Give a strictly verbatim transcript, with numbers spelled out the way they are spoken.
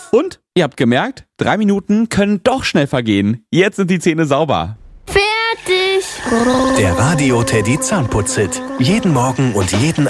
Und, ihr habt gemerkt, drei Minuten können doch schnell vergehen. Jetzt sind die Zähne sauber. Fertig! Der Radio Teddy Zahnputzhit. Jeden Morgen und jeden